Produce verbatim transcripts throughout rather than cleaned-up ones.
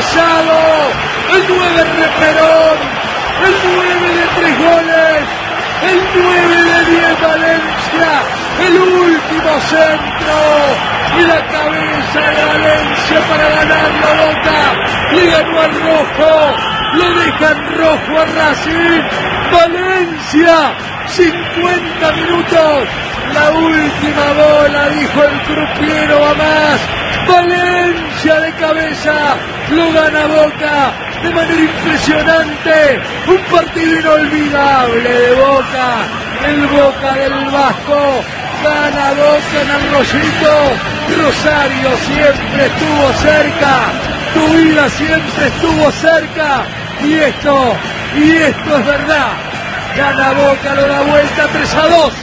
pesado, el nueve reperón, el nueve de tres goles, el nueve de diez Valencia, el último centro y la cabeza de Valencia para ganar la Boca. Le ganó al rojo, lo dejan rojo a Racing. Valencia, cincuenta minutos, la última bola, dijo el crupiero a más. Valencia de cabeza, lo gana Boca de manera impresionante. Un partido inolvidable de Boca, el Boca del Vasco. Gana Boca en Arroyito. Rosario siempre estuvo cerca, tu vida siempre estuvo cerca. Y esto, y esto es verdad. Gana Boca, lo da vuelta tres a dos.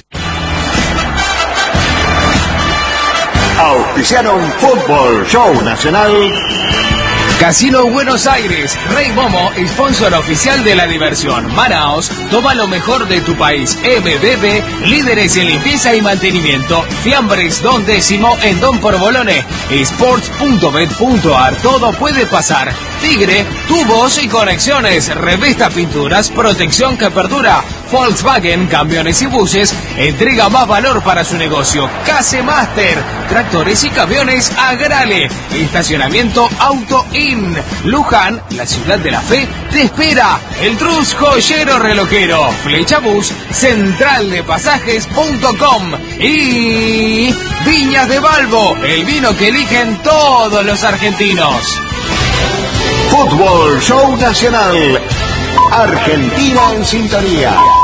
Auspiciaron Fútbol Show Nacional. Casino Buenos Aires, Rey Momo, sponsor oficial de la diversión. Manaos, toma lo mejor de tu país. M B B, líderes en limpieza y mantenimiento. Fiambres, Don Décimo en Don Porbolone. Sports punto bet punto ar, todo puede pasar. Tigre, tubos y conexiones. Revista Pinturas, protección que perdura. Volkswagen, camiones y buses, entrega más valor para su negocio. Case Master, tractores y camiones Agrale. Estacionamiento Auto In. Luján, la ciudad de la fe, te espera. El Trus Joyero Relojero. Flecha Bus, central de pasajes punto com. Y Viñas de Balbo, el vino que eligen todos los argentinos. Fútbol Show Nacional. Argentina en sintonía.